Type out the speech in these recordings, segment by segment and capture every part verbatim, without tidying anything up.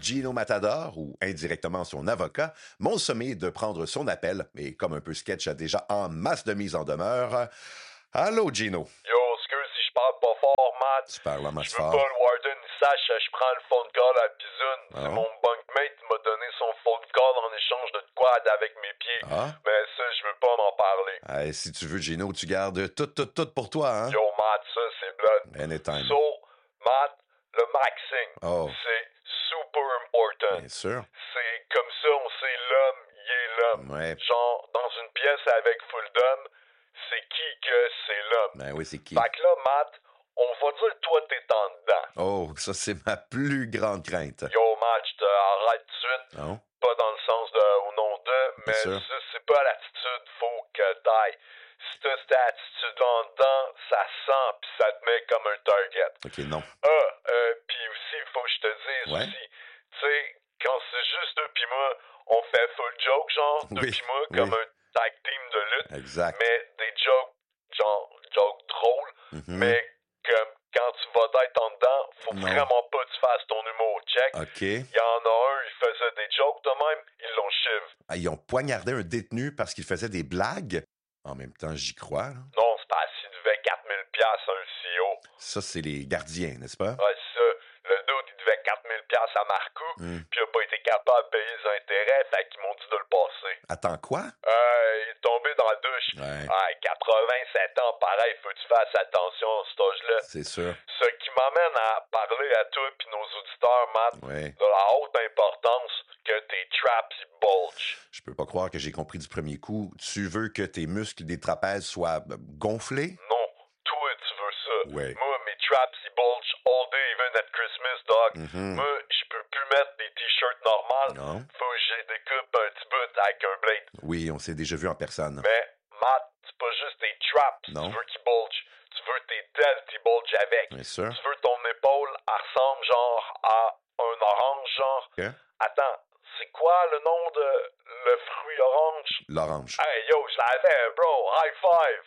Gino Matador, ou indirectement son avocat, m'ont sommé de prendre son appel, mais comme un peu sketch a déjà en masse de mise en demeure. Allô, Gino? Yo, excuse si je parle pas fort, Matt. Tu parles à masse Je veux fort. pas le warden sache, je prends le phone call à Bisoun. Ah. C'est mon bunkmate qui m'a donné son phone call en échange de quad avec mes pieds. Ah. Mais ça, je veux pas m'en parler. Hey, si tu veux, Gino, tu gardes tout, tout, tout pour toi, hein? Yo, Matt, ça, c'est blood. Anytime. So, Matt, le maxing, Oh. c'est super important. Bien sûr. C'est comme ça, on sait l'homme, il est l'homme. Ouais. Genre, dans une pièce avec full d'hommes, c'est qui que c'est l'homme. Ben oui, c'est qui? Fait que là, Matt, on va dire que toi, t'es en dedans. Oh, ça, c'est ma plus grande crainte. Yo, Matt, je te arrête tout de suite. Non? Pas dans le sens de au nom de, mais sûr. ça, c'est pas l'attitude, faut que t'ailles. Si t'as cette attitude-là en dedans, ça sent pis ça te met comme un target. OK, non. Ah, euh, pis aussi, faut que je te dise Ouais. aussi, tu sais, quand c'est juste toi pis moi, on fait full joke, genre, toi Oui, pis moi, oui. comme un tag team de lutte, Exact. mais des jokes, genre, jokes drôles, Mhm. mais comme quand tu vas être en dedans, faut Non. vraiment pas que tu fasses ton humour check. OK. Il y en a un, il faisait des jokes de même, ils l'ont chive. Ah, ils ont poignardé un détenu parce qu'il faisait des blagues. En même temps, j'y crois. Là. Non, c'est pas s'il devait quatre mille piastres à un C E O. Ça, c'est les gardiens, n'est-ce pas? Ouais, c'est ça. Le dude, il devait quatre mille piastres à Marco, Mm. puis il a pas été capable de payer les intérêts, fait qu'ils m'ont dit de le passer. Attends, quoi? Euh, il est tombé dans la douche. Ouais. Ah, quatre-vingt-sept ans, pareil, faut que tu fasses attention à cet âge-là. C'est sûr. Ce qui m'amène à parler à toi puis nos auditeurs, Matt, Ouais. de la haute importance que tes traps ils bulge. Je peux pas croire que j'ai compris du premier coup. Tu veux que tes muscles des trapèzes soient euh, gonflés? Non, toi, tu veux ça. Ouais. Moi, mes traps, ils bulge all day, even at Christmas, dog. Mhm. Moi, je peux plus mettre des t-shirts normales. Non. Faut que j'ai découpe un petit bout avec un blade. Oui, on s'est déjà vu en personne. Mais, Matt, c'est pas juste tes traps. Non. Tu veux qu'ils bulge. Tu veux tes delts, ils bulge avec. Bien sûr. Tu veux ton épaule, elle ressemble genre à un orange, genre. OK. Attends, c'est quoi le nom de le fruit orange? L'orange. Hey, yo, je l'avais, bro. High five.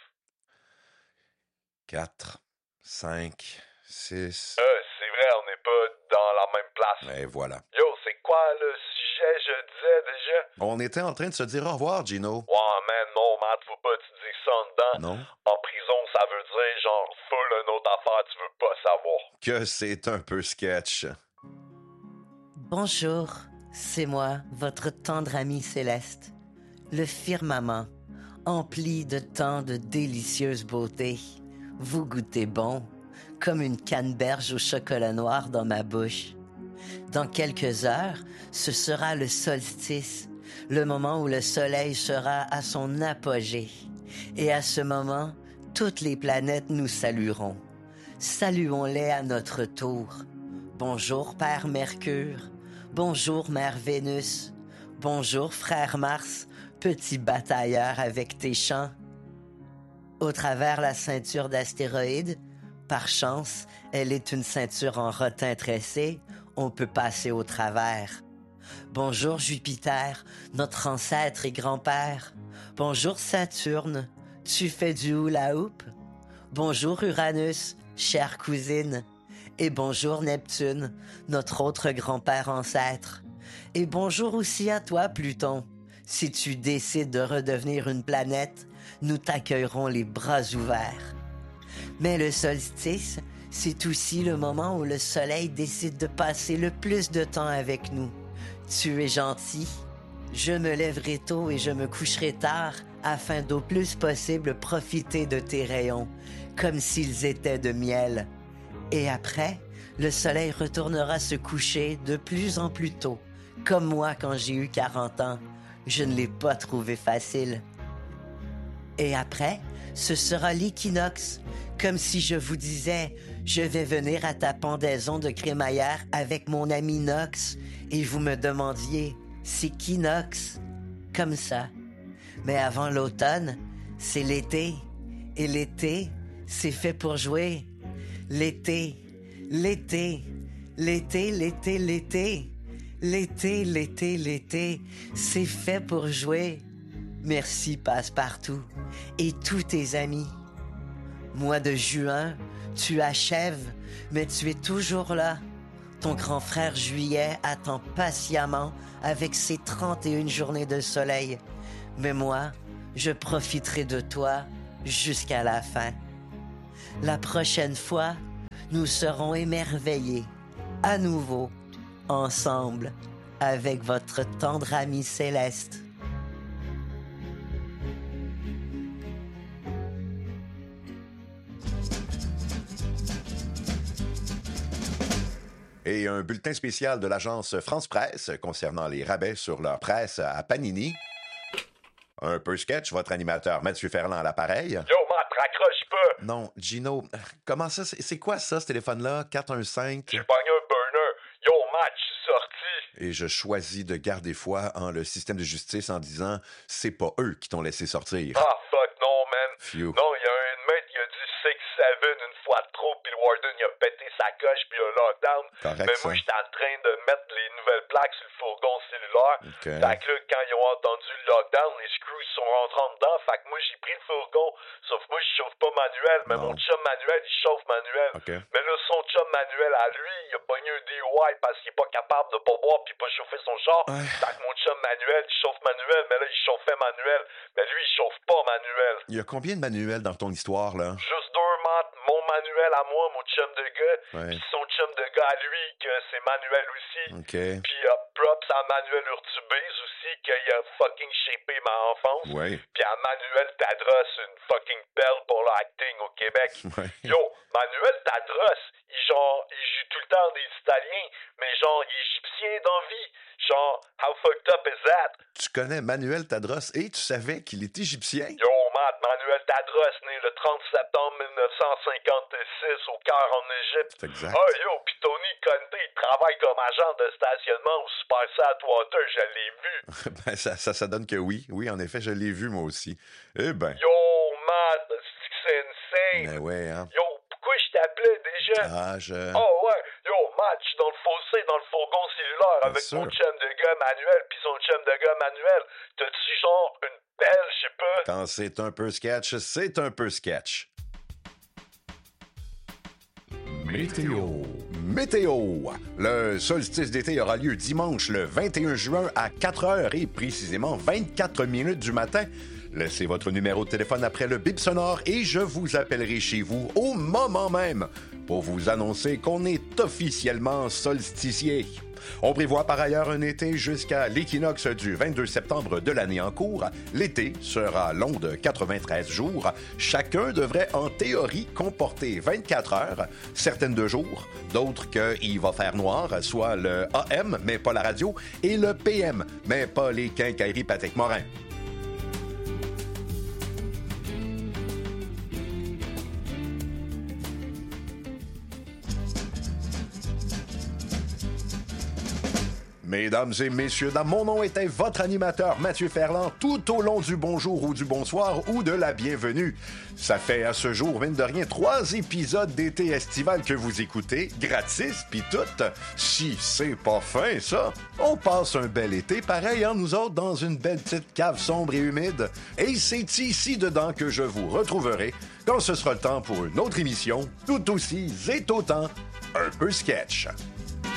Quatre, cinq, six. Euh, c'est vrai, on n'est pas dans la même place. Et voilà. Yo, c'est quoi le sujet, je disais déjà? On était en train de se dire au revoir, Gino. Ouais, man, non, Matt, faut pas que tu dises ça en dedans. Non? En prison, ça veut dire genre full une autre affaire, tu veux pas savoir. Que c'est un peu sketch. Bonjour, c'est moi, votre tendre ami Céleste. Le firmament, empli de tant de délicieuse beauté. Vous goûtez bon, comme une canneberge au chocolat noir dans ma bouche. Dans quelques heures, ce sera le solstice, le moment où le soleil sera à son apogée. Et à ce moment, toutes les planètes nous salueront. Saluons-les à notre tour. Bonjour, Père Mercure. Bonjour, Mère Vénus. Bonjour, Frère Mars, petit batailleur avec tes chants. Au travers la ceinture d'astéroïdes, par chance, elle est une ceinture en rotin tressé, on peut passer au travers. Bonjour Jupiter, notre ancêtre et grand-père. Bonjour Saturne, tu fais du hula hoop? Bonjour Uranus, chère cousine. Et bonjour Neptune, notre autre grand-père ancêtre. Et bonjour aussi à toi Pluton. Si tu décides de redevenir une planète, nous t'accueillerons les bras ouverts. Mais le solstice, c'est aussi le moment où le soleil décide de passer le plus de temps avec nous. Tu es gentil. Je me lèverai tôt et je me coucherai tard afin d'au plus possible profiter de tes rayons, comme s'ils étaient de miel. Et après, le soleil retournera se coucher de plus en plus tôt, comme moi quand j'ai eu quarante ans. Je ne l'ai pas trouvé facile. Et après, ce sera l'équinoxe, comme si je vous disais, je vais venir à ta pendaison de crémaillère avec mon ami Nox, et vous me demandiez, c'est qui Nox? Comme ça. Mais avant l'automne, c'est l'été. Et l'été, c'est fait pour jouer. L'été, l'été, l'été, l'été, l'été. L'été, l'été, l'été, c'est fait pour jouer. Merci Passe-Partout et tous tes amis. Mois de juin, tu achèves, mais tu es toujours là. Ton grand frère Juillet attend patiemment avec ses trente et une journées de soleil. Mais moi, je profiterai de toi jusqu'à la fin. La prochaine fois, nous serons émerveillés, à nouveau, ensemble, avec votre tendre ami Céleste. Et un bulletin spécial de l'agence France Presse concernant les rabais sur leur presse à Panini. Un peu sketch, votre animateur Mathieu Ferland à l'appareil. Yo, Matt, raccroche pas! Non, Gino, comment ça, c'est, c'est quoi ça, ce téléphone-là? quatre un cinq? J'ai pogné un burner. Yo, Matt, je suis sorti. Et je choisis de garder foi en le système de justice en disant « c'est pas eux qui t'ont laissé sortir Ah, fuck, non, man. » Phew. Non, il y a un mec qui a dit six sept une fois de trop, puis le warden, il a pété sa coche, puis il a lockdown. Correct, Mais ça. moi, j'étais en train de mettre les nouvelles plaques sur le fourgon cellulaire. OK. Fait que là, quand ils ont entendu le lockdown, les screws sont rentrés en dedans. Fait que moi, j'ai pris le fourgon. Sauf que moi, je chauffe pas manuel, mais Non. mon chum manuel, il chauffe manuel. OK. Mais là, son chum manuel à lui, il a pogné un D U I parce qu'il est pas capable de pas boire puis pas chauffer son char. Ouais. Fait que mon chum manuel, il chauffe manuel, mais là, il chauffait manuel. Mais lui, il chauffe pas manuel. Il y a combien de manuels dans ton histoire, là? Juste deux, Matt. Mon manuel à moi, mon chum de gars. Ouais. Puis son chum de gars à lui, que c'est manuel aussi. OK. Puis euh, props à Manuel Urtubise aussi, qu'il a fucking shapé ma enfance. Ouais. Puis à Manuel Tadros, une fucking belle pour l'acting au Québec. Ouais. Yo, Manuel Tadros, il genre, il joue tout le temps des Italiens, mais genre, il est égyptien d'envie. Genre, how fucked up is that? Tu connais Manuel Tadros et tu savais qu'il est égyptien? Yo, Matt, Manuel Tadros, né le trente septembre mille neuf cent cinquante-six au Caire en Égypte. C'est exact. Ah, yo, pis Tony Conte, il travaille comme agent de stationnement au Super Saltwater, je l'ai vu. Ben, ça, ça, ça donne que oui. Oui, en effet, je l'ai vu, moi aussi. Eh ben. Yo, Matt, c'est que c'est insane. Ben ouais, hein. Yo, pourquoi je t'appelais déjà? Ah, je... Oh ouais, yo, Matt, je suis dans le fossé, dans le fourgon cellulaire Bien avec sûr. mon chum de gars Manuel pis son chum de gars Manuel. T'as-tu genre une pelle, je sais pas? Quand c'est un peu sketch, c'est un peu sketch. Météo. Météo. Le solstice d'été aura lieu dimanche le vingt et un juin à quatre heures et précisément vingt-quatre minutes du matin. Laissez votre numéro de téléphone après le bip sonore et je vous appellerai chez vous au moment même pour vous annoncer qu'on est officiellement solsticié. On prévoit par ailleurs un été jusqu'à l'équinoxe du vingt-deux septembre de l'année en cours. L'été sera long de quatre-vingt-treize jours. Chacun devrait en théorie comporter vingt-quatre heures, certaines de jour, d'autres qu'il va faire noir, soit le A M, mais pas la radio, et le P M, mais pas les quincailleries Patrick Morin. Mesdames et messieurs, dans mon nom était votre animateur Mathieu Ferland tout au long du bonjour ou du bonsoir ou de la bienvenue. Ça fait à ce jour, mine de rien, trois épisodes d'été estival que vous écoutez, gratis, pis tout. Si c'est pas fin, ça, on passe un bel été, pareil, hein, nous autres, dans une belle petite cave sombre et humide. Et c'est ici dedans que je vous retrouverai quand ce sera le temps pour une autre émission, tout aussi et autant un peu sketch.